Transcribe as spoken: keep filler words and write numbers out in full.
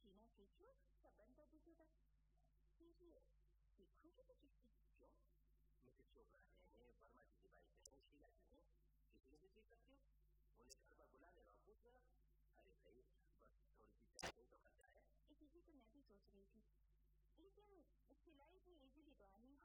सीना खींचो, संबंध तो दिखेगा। कीजिए, देखोगे तो किसकी? क्यों? मुझे शोभा है, वर्मा जी की बाइक है, शीला जी है, किसी को भी सीख सकती हूँ। उन्हें घर पर बुला लेना, पूछ लेना। अरे भाई, बस थोड़ी सी चाय तो खर्चा है। इसी तो मैं भी सोच रही थी, लेकिन सिलाई भी इजीली तो आ नहीं